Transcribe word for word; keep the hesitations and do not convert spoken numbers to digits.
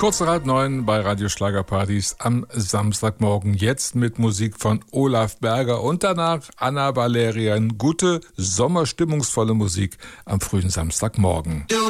Kurz nach halb neun bei Radio Schlagerpartys am Samstagmorgen. Jetzt mit Musik von Olaf Berger und danach Anna Valerian. Gute, sommerstimmungsvolle Musik am frühen Samstagmorgen.